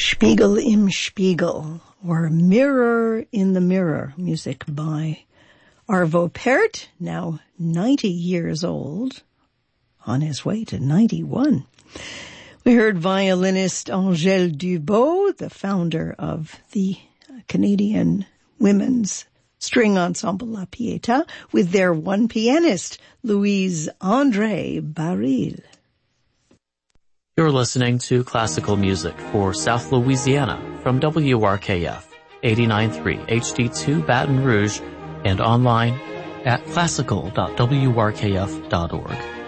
Spiegel im Spiegel, or Mirror in the Mirror, music by Arvo Pärt, now 90 years old, on his way to 91. We heard violinist Angèle Dubois, the founder of the Canadian women's string ensemble La Pietà, with their one pianist, Louise André Baril. You're listening to classical music for South Louisiana from WRKF 89.3 HD2 Baton Rouge and online at classical.wrkf.org.